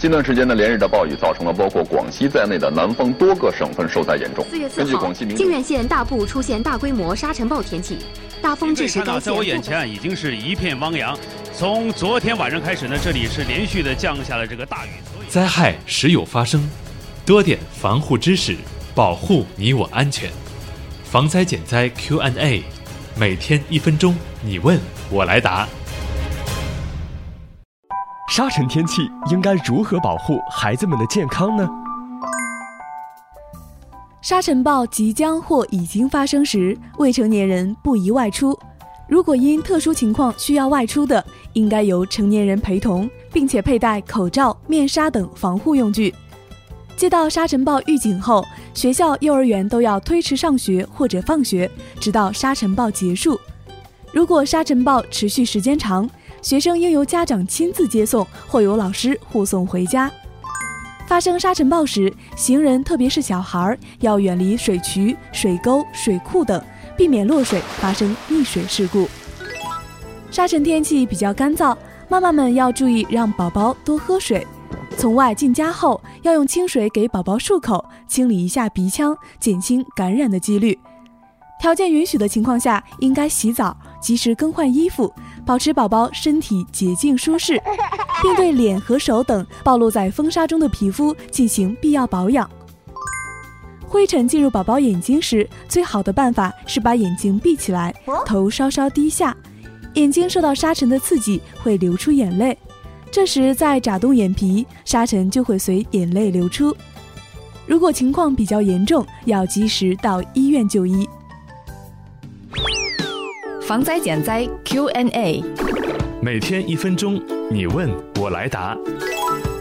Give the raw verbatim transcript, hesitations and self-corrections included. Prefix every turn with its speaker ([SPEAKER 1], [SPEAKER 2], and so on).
[SPEAKER 1] 近段时间的连日的暴雨，造成了包括广西在内的南方多个省份受灾严重。
[SPEAKER 2] 四月四号，靖远县大部出现大规模沙尘暴天气，大风致使该县。
[SPEAKER 3] 在我眼前已经是一片汪洋。从昨天晚上开始呢，这里是连续的降下了这个大雨。
[SPEAKER 4] 灾害时有发生，多点防护知识，保护你我安全。防灾减灾 Q and A， 每天一分钟，你问我来答。
[SPEAKER 5] 沙尘天气应该如何保护孩子们的健康呢？
[SPEAKER 6] 沙尘暴即将或已经发生时，未成年人不宜外出。如果因特殊情况需要外出的，应该由成年人陪同，并且佩戴口罩、面纱等防护用具。接到沙尘暴预警后，学校、幼儿园都要推迟上学或者放学，直到沙尘暴结束。如果沙尘暴持续时间长，学生应由家长亲自接送，或由老师护送回家。发生沙尘暴时，行人特别是小孩要远离水渠、水沟、水库等，避免落水发生溺水事故。沙尘天气比较干燥，妈妈们要注意让宝宝多喝水。从外进家后，要用清水给宝宝漱口，清理一下鼻腔，减轻感染的几率。条件允许的情况下，应该洗澡，及时更换衣服，保持宝宝身体洁净舒适，并对脸和手等暴露在风沙中的皮肤进行必要保养。灰尘进入宝宝眼睛时，最好的办法是把眼睛闭起来，头稍稍低下，眼睛受到沙尘的刺激会流出眼泪，这时再眨动眼皮，沙尘就会随眼泪流出。如果情况比较严重，要及时到医院就医。
[SPEAKER 7] 防灾减灾 Q and A，
[SPEAKER 4] 每天一分钟，你问我来答。